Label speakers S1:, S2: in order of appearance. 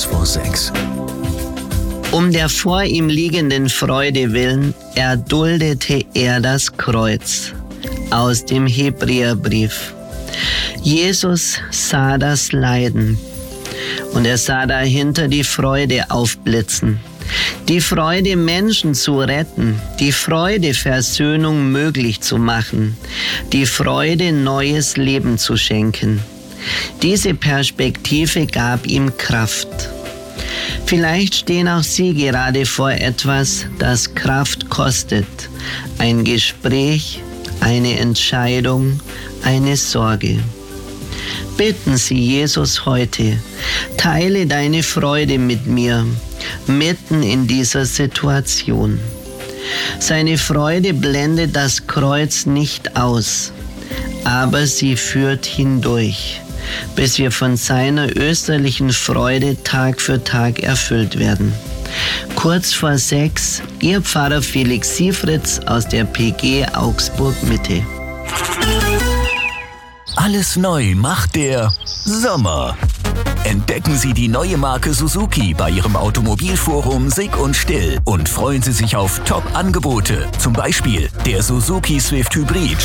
S1: kurz vor 6.
S2: Um der vor ihm liegenden Freude willen erduldete er das Kreuz. Aus dem Hebräerbrief. Jesus sah das Leiden und er sah dahinter die Freude aufblitzen. Die Freude, Menschen zu retten, die Freude, Versöhnung möglich zu machen, die Freude, neues Leben zu schenken. Diese Perspektive gab ihm Kraft. Vielleicht stehen auch Sie gerade vor etwas, das Kraft kostet. Ein Gespräch, eine Entscheidung, eine Sorge. Bitten Sie Jesus heute, teile deine Freude mit mir, mitten in dieser Situation. Seine Freude blendet das Kreuz nicht aus, aber sie führt hindurch, bis wir von seiner österlichen Freude Tag für Tag erfüllt werden. Kurz vor 6, Ihr Pfarrer Felix Siefritz aus der PG Augsburg Mitte.
S1: Alles neu macht der Sommer. Entdecken Sie die neue Marke Suzuki bei Ihrem Automobilforum Sick und Still und freuen Sie sich auf Top-Angebote. Zum Beispiel der Suzuki Swift Hybrid